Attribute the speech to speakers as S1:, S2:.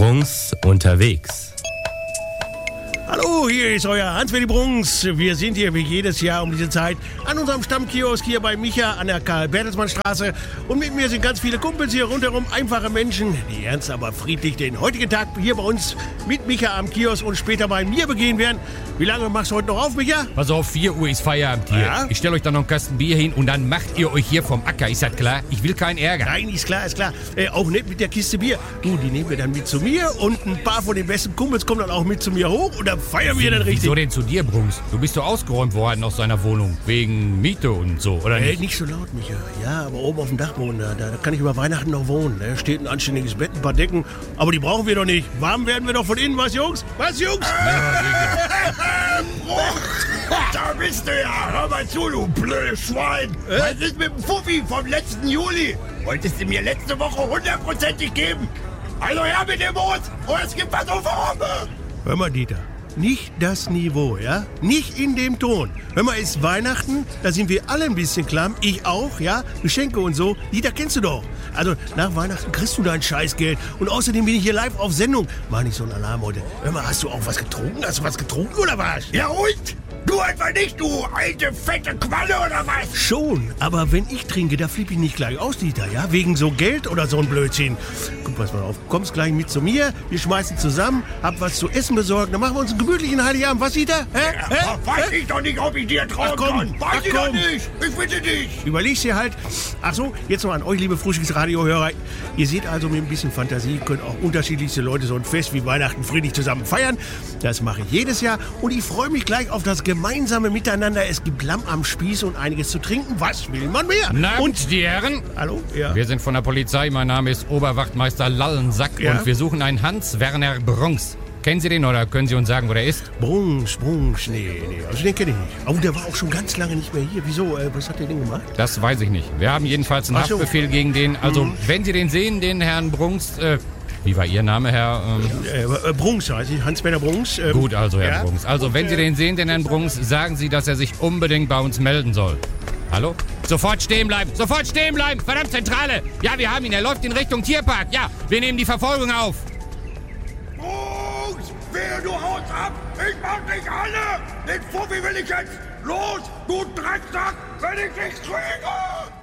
S1: Bruns unterwegs.
S2: Hallo, hier ist euer Hans-Willi Bruns. Wir sind hier wie jedes Jahr um diese Zeit an unserem Stammkiosk hier bei Micha an der Karl-Bertelsmann-Straße. Und mit mir sind ganz viele Kumpels hier rundherum, einfache Menschen, die ernst aber friedlich den heutigen Tag hier bei uns mit Micha am Kiosk und später bei mir begehen werden. Wie lange machst du heute noch auf, Micha?
S3: Pass auf, 4 Uhr ist Feierabend hier.
S2: Ja?
S3: Ich stelle euch dann noch einen Kasten Bier hin und dann macht ihr euch hier vom Acker. Ist das klar? Ich will keinen Ärger.
S2: Nein, ist klar, ist klar. Auch nicht mit der Kiste Bier. Du, die nehmen wir dann mit zu mir und ein paar von den besten Kumpels kommen dann auch mit zu mir hoch und dann feiern wir dann richtig.
S3: Wieso denn zu dir, Bruns? Du bist doch ausgeräumt worden aus seiner Wohnung. Wegen Miete und so, oder nicht?
S2: Nicht so laut, Micha. Ja, aber oben auf dem Dachboden, da kann ich über Weihnachten noch wohnen. Da steht ein anständiges Bett, ein paar Decken. Aber die brauchen wir doch nicht. Warm werden wir doch von innen, was, Jungs? Was, Jungs?
S4: Da bist du ja! Hör mal zu, du blödes Schwein! Was ist mit dem Fuffi vom letzten Juli? Wolltest du mir letzte Woche 100%ig geben? Also her mit dem Boot! Und es gibt was auf der Rombe!
S2: Hör mal, Dieter. Nicht das Niveau, ja? Nicht in dem Ton. Hör mal, ist Weihnachten, da sind wir alle ein bisschen klamm. Ich auch, ja? Geschenke und so. Dieter kennst du doch. Also, nach Weihnachten kriegst du dein Scheißgeld. Und außerdem bin ich hier live auf Sendung. Mach nicht so einen Alarm heute. Hör mal, hast du auch was getrunken? Hast du was getrunken oder was?
S4: Ja und? Du etwa nicht, du alte, fette Qualle oder was?
S2: Schon, aber wenn ich trinke, da flippe ich nicht gleich aus, Dieter, ja? Wegen so Geld oder so ein Blödsinn. Guck, pass mal auf, kommst gleich mit zu mir, wir schmeißen zusammen, hab was zu essen besorgt, dann machen wir uns einen gemütlichen Heiligabend, was, Dieter?
S4: Weiß ich doch nicht, ob ich dir trauen kann. Weiß ich doch nicht. Ich bitte dich.
S2: Überleg's dir halt. Ach so, jetzt noch an euch, liebe Frühstücksradiohörer. Ihr seht also, mit ein bisschen Fantasie könnt auch unterschiedlichste Leute so ein Fest wie Weihnachten friedlich zusammen feiern. Das mache ich jedes Jahr und ich freue mich gleich auf das gemeinsame Miteinander. Es gibt Lamm am Spieß und einiges zu trinken. Was will man mehr?
S3: Und die Herren?
S2: Hallo? Ja.
S3: Wir sind von der Polizei. Mein Name ist Oberwachtmeister Lallensack und wir suchen einen Hans-Werner Bruns. Kennen Sie den oder können Sie uns sagen, wo der ist?
S2: Bruns, nee. Also den kenne ich nicht. Oh, der war auch schon ganz lange nicht mehr hier. Wieso? Was hat der denn gemacht?
S3: Das weiß ich nicht. Wir haben jedenfalls einen Haftbefehl gegen den. Also, wenn Sie den sehen, den Herrn Bruns, wie war Ihr Name, Herr?
S2: Bruns heißt ich, Hans-Werner Bruns.
S3: Gut, also Herr Bruns. Also, wenn Sie den sehen, den Herrn Bruns, sagen Sie, dass er sich unbedingt bei uns melden soll. Hallo? Sofort stehen bleiben! Sofort stehen bleiben! Verdammt, Zentrale! Ja, wir haben ihn. Er läuft in Richtung Tierpark. Ja, wir nehmen die Verfolgung auf.
S4: Bruns, wehe, du haust ab! Ich mach dich alle! Den Fuffi will ich jetzt! Los, du Drecksack, wenn ich dich kriege!